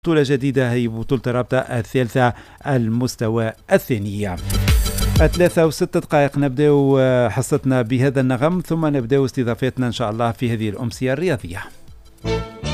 بطولة جديدة هي بطولة الرابطة الثالثة المستوى الثاني. 3:06 نبدأ حصتنا بهذا النغم، ثم نبدأ استضافتنا إن شاء الله في هذه الأمسية الرياضية.